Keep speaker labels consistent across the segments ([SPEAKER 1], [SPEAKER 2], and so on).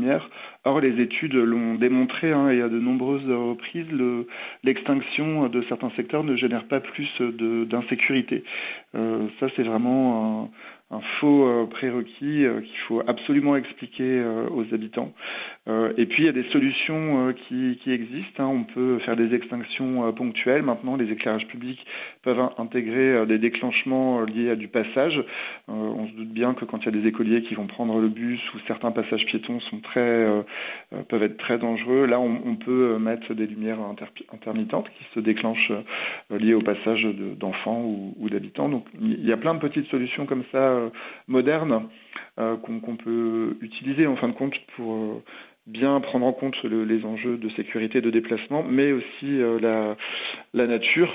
[SPEAKER 1] lumière. Or, les études l'ont démontré, et à de nombreuses reprises, l'extinction de certains secteurs ne génère pas plus d'insécurité. Ça, c'est vraiment un faux prérequis qu'il faut absolument expliquer aux habitants. Et puis, il y a des solutions qui existent. On peut faire des extinctions ponctuelles. Maintenant, les éclairages publics peuvent intégrer des déclenchements liés à du passage. On se doute bien que quand il y a des écoliers qui vont prendre le bus ou certains passages piétons sont peuvent être très dangereux, là, on peut mettre des lumières intermittentes qui se déclenchent liées au passage d'enfants ou d'habitants. Donc, il y a plein de petites solutions comme ça modernes qu'on peut utiliser en fin de compte pour bien prendre en compte les enjeux de sécurité de déplacement, mais aussi la nature.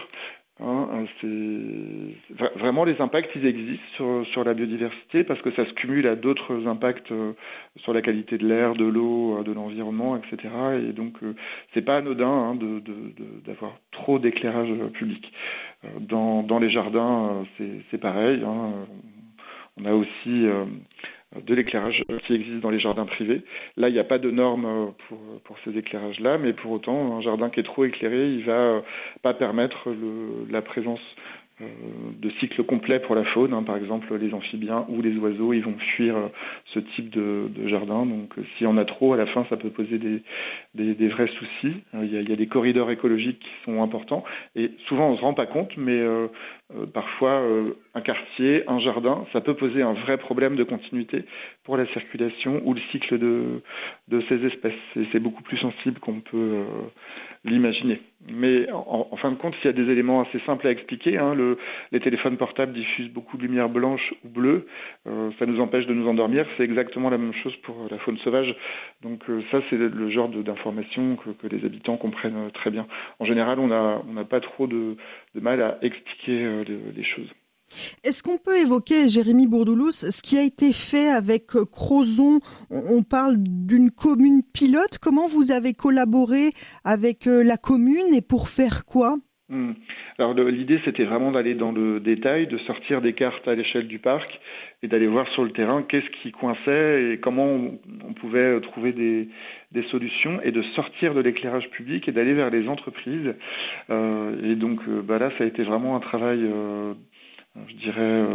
[SPEAKER 1] Vraiment, les impacts, ils existent sur la biodiversité parce que ça se cumule à d'autres impacts sur la qualité de l'air, de l'eau, de l'environnement, etc. Et donc, c'est pas anodin d'avoir trop d'éclairage public. Dans les jardins, c'est pareil. On a aussi de l'éclairage qui existe dans les jardins privés. Là, il n'y a pas de normes pour ces éclairages-là, mais pour autant, un jardin qui est trop éclairé, il va pas permettre la présence de cycles complets pour la faune. Par exemple, les amphibiens ou les oiseaux, ils vont fuir ce type de jardin. Donc, s'il y en a trop, à la fin, ça peut poser des vrais soucis. Il y a des corridors écologiques qui sont importants. Et souvent, on se rend pas compte, mais parfois, un quartier, un jardin, ça peut poser un vrai problème de continuité pour la circulation ou le cycle de ces espèces. C'est beaucoup plus sensible qu'on peut l'imaginer. Mais en fin de compte, il y a des éléments assez simples à expliquer. Les téléphones portables diffusent beaucoup de lumière blanche ou bleue. Ça nous empêche de nous endormir. C'est exactement la même chose pour la faune sauvage. Donc ça, c'est le genre d'information que les habitants comprennent très bien. En général, on n'a pas trop de mal à expliquer les choses.
[SPEAKER 2] Est-ce qu'on peut évoquer, Jérémy Bourdoulos, ce qui a été fait avec Crozon? On parle d'une commune pilote. Comment vous avez collaboré avec la commune et pour faire quoi?
[SPEAKER 1] Alors l'idée, c'était vraiment d'aller dans le détail, de sortir des cartes à l'échelle du parc et d'aller voir sur le terrain qu'est-ce qui coinçait et comment on pouvait trouver des solutions et de sortir de l'éclairage public et d'aller vers les entreprises. Et donc là, ça a été vraiment un travail je dirais,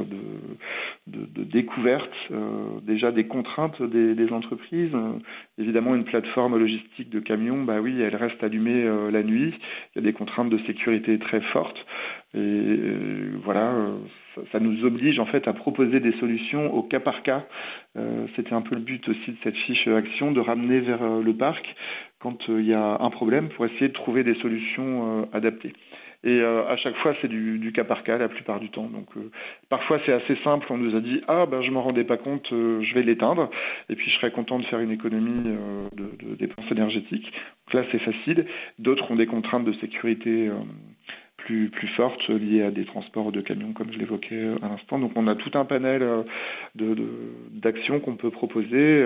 [SPEAKER 1] de découverte, déjà des contraintes des entreprises. Évidemment, une plateforme logistique de camions, oui, elle reste allumée la nuit. Il y a des contraintes de sécurité très fortes. Et voilà, ça nous oblige en fait à proposer des solutions au cas par cas. C'était un peu le but aussi de cette fiche action, de ramener vers le parc quand il y a un problème pour essayer de trouver des solutions adaptées. Et à chaque fois, c'est du cas par cas la plupart du temps. Donc parfois, c'est assez simple. On nous a dit je m'en rendais pas compte, je vais l'éteindre. Et puis je serais content de faire une économie de dépenses énergétiques. Donc là, c'est facile. D'autres ont des contraintes de sécurité plus fortes liées à des transports de camions, comme je l'évoquais à l'instant. Donc on a tout un panel d'actions qu'on peut proposer.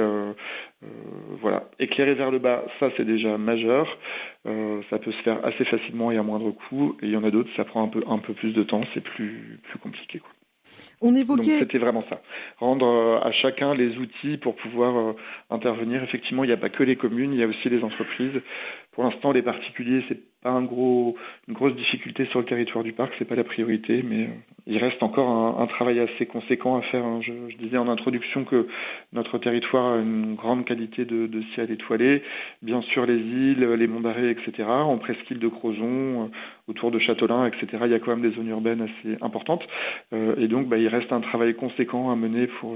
[SPEAKER 1] Voilà, éclairer vers le bas, ça c'est déjà majeur. Ça peut se faire assez facilement et à moindre coût. Et il y en a d'autres, ça prend un peu plus de temps, c'est plus compliqué, quoi.
[SPEAKER 2] On évoquait...
[SPEAKER 1] Donc c'était vraiment ça, rendre à chacun les outils pour pouvoir intervenir. Effectivement, il n'y a pas que les communes, il y a aussi les entreprises. Pour l'instant, les particuliers, c'est pas une grosse difficulté sur le territoire du parc, c'est pas la priorité, mais il reste encore un travail assez conséquent à faire. Je disais en introduction que notre territoire a une grande qualité de ciel étoilé. Bien sûr, les îles, les monts d'arrêt, etc. En presqu'île de Crozon, autour de Châteaulin, etc. Il y a quand même des zones urbaines assez importantes. Et donc, il reste un travail conséquent à mener pour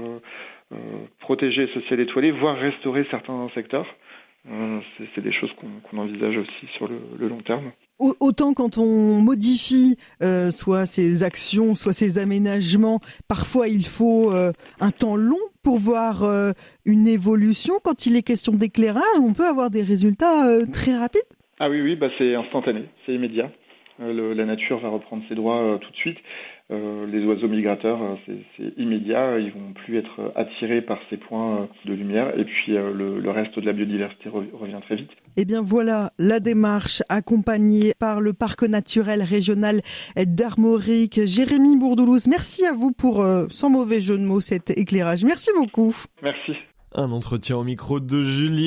[SPEAKER 1] protéger ce ciel étoilé, voire restaurer certains secteurs. C'est des choses qu'on envisage aussi sur le long terme.
[SPEAKER 2] Autant quand on modifie soit ses actions, soit ses aménagements, parfois il faut un temps long pour voir une évolution. Quand il est question d'éclairage, on peut avoir des résultats très rapides.
[SPEAKER 1] Ah oui, c'est instantané, c'est immédiat. La nature va reprendre ses droits tout de suite. Les oiseaux migrateurs, c'est immédiat, ils vont plus être attirés par ces points de lumière et puis le reste de la biodiversité revient très vite.
[SPEAKER 2] Eh bien voilà, la démarche accompagnée par le parc naturel régional d'Armorique. Jérémy Bourdoulos, merci à vous pour, sans mauvais jeu de mots, cet éclairage. Merci beaucoup.
[SPEAKER 1] Merci.
[SPEAKER 3] Un entretien au micro de Julie.